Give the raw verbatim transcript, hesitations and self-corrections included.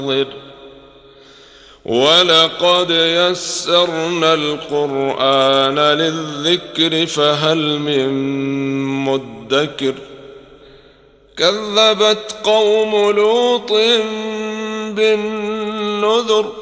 ولقد يسرنا القرآن للذكر فهل من مدكر كذبت قوم لوط بالنذر